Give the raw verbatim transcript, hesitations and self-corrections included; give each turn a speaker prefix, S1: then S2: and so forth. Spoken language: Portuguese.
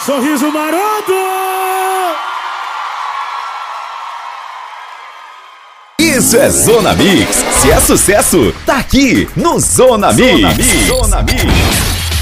S1: Sorriso maroto!
S2: Isso é Zona Mix. Se é sucesso, tá aqui no Zona Mix. Zona Mix. Zona Mix.